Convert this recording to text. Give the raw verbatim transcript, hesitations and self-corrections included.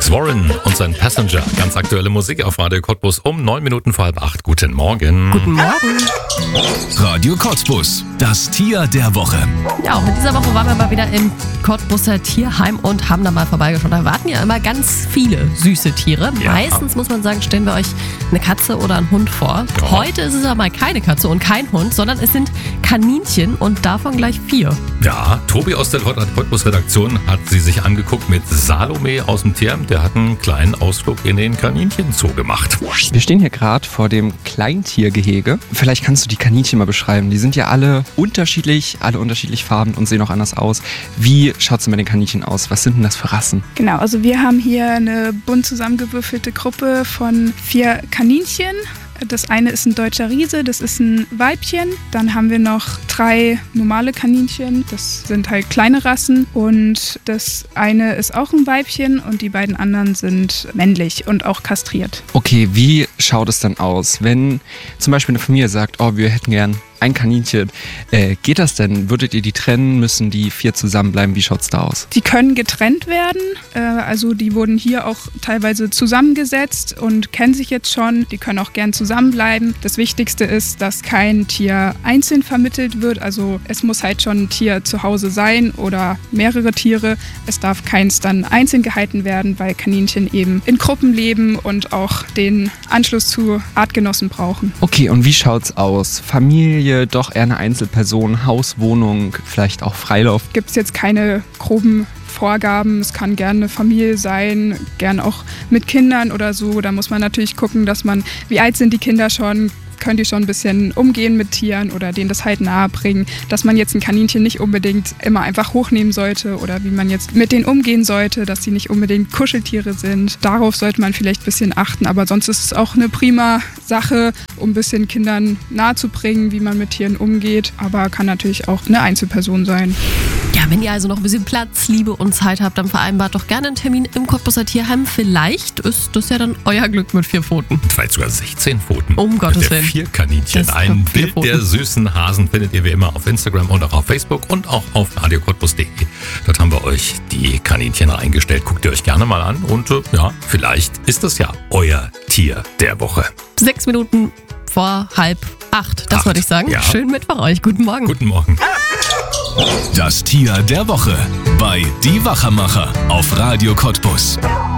Alex Warren und sein Passenger. Ganz aktuelle Musik auf Radio Cottbus um neun Minuten vor halb acht. Guten Morgen. Guten Morgen. Radio Cottbus, das Tier der Woche. Ja, auch in dieser Woche waren wir mal wieder im Cottbuser Tierheim und haben da mal vorbeigeschaut. Da warten ja immer ganz viele süße Tiere. Ja. Meistens, muss man sagen, stellen wir euch eine Katze oder einen Hund vor. Ja. Heute ist es aber mal keine Katze und kein Hund, sondern es sind Kaninchen und davon gleich vier. Ja, Tobi aus der Radio Cottbus Redaktion hat sie sich angeguckt mit Salome aus dem Tierheim. Der hat einen kleinen Ausflug in den Kaninchenzoo gemacht. Wir stehen hier gerade vor dem Kleintiergehege. Vielleicht kannst du die Kaninchen mal beschreiben. Die sind ja alle unterschiedlich, alle unterschiedlich farben und sehen auch anders aus. Wie schaut es denn bei den Kaninchen aus? Was sind denn das für Rassen? Genau, also wir haben hier eine bunt zusammengewürfelte Gruppe von vier Kaninchen. Das eine ist ein deutscher Riese, das ist ein Weibchen. Dann haben wir noch drei normale Kaninchen, das sind halt kleine Rassen. Und das eine ist auch ein Weibchen und die beiden anderen sind männlich und auch kastriert. Okay, wie schaut es dann aus, wenn zum Beispiel eine Familie sagt, oh, wir hätten gern ein Kaninchen. Äh, geht das denn? Würdet ihr die trennen? Müssen die vier zusammenbleiben? Wie schaut's da aus? Die können getrennt werden, äh, also die wurden hier auch teilweise zusammengesetzt und kennen sich jetzt schon. Die können auch gern zusammenbleiben. Das Wichtigste ist, dass kein Tier einzeln vermittelt wird. Also es muss halt schon ein Tier zu Hause sein oder mehrere Tiere. Es darf keins dann einzeln gehalten werden, weil Kaninchen eben in Gruppen leben und auch den Anschluss zu Artgenossen brauchen. Okay, und wie schaut's aus? Familie, doch eher eine Einzelperson, Haus, Wohnung, vielleicht auch Freilauf? Gibt es jetzt keine groben Vorgaben. Es kann gerne eine Familie sein, gern auch mit Kindern oder so. Da muss man natürlich gucken, dass man, wie alt sind die Kinder schon, können die schon ein bisschen umgehen mit Tieren oder denen das halt nahe bringen, dass man jetzt ein Kaninchen nicht unbedingt immer einfach hochnehmen sollte oder wie man jetzt mit denen umgehen sollte, dass sie nicht unbedingt Kuscheltiere sind. Darauf sollte man vielleicht ein bisschen achten, aber sonst ist es auch eine prima Sache, um ein bisschen Kindern nahe zu bringen, wie man mit Tieren umgeht, aber kann natürlich auch eine Einzelperson sein. Ja, wenn ihr also noch ein bisschen Platz, Liebe und Zeit habt, dann vereinbart doch gerne einen Termin im Cottbuser Tierheim. Vielleicht ist das ja dann euer Glück mit vier Pfoten. Vielleicht sogar sechzehn Pfoten. Um Gottes mit der Willen. Vier Kaninchen. Das Ein vier Bild Pfoten. der süßen Hasen findet ihr wie immer auf Instagram und auch auf Facebook und auch auf radio cottbus punkt de. Dort haben wir euch die Kaninchen reingestellt. Guckt ihr euch gerne mal an und äh, ja, vielleicht ist das ja euer Tier der Woche. Sechs Minuten vor halb acht, das Acht, wollte ich sagen. ja. Schön Mittwoch euch. Guten Morgen. Guten Morgen. Das Tier der Woche bei Die Wachermacher auf Radio Cottbus.